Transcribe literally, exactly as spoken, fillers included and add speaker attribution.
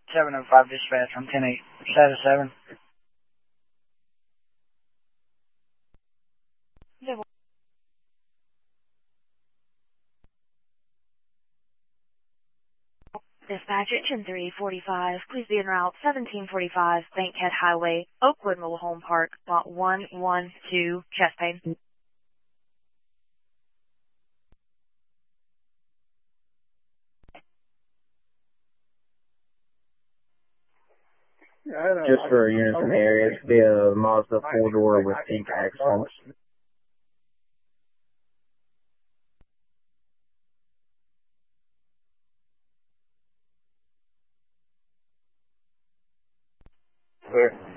Speaker 1: seven oh five dispatch on ten eight, status seven.
Speaker 2: Dispatch engine three forty-five, please be en route seventeen forty-five Bankhead Highway, Oakwood Mobile Home Park, lot one one two, chest pain.
Speaker 3: Just for units in the area, it's be a Mazda four-door with pink accents.
Speaker 4: Clear.